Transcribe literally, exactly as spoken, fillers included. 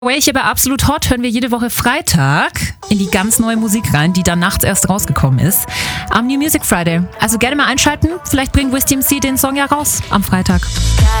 Way, hier bei Absolut Hot hören wir jede Woche Freitag in die ganz neue Musik rein, die dann nachts erst rausgekommen ist. Am New Music Friday. Also gerne mal einschalten. Vielleicht bringt Wiz D M C den Song ja raus am Freitag.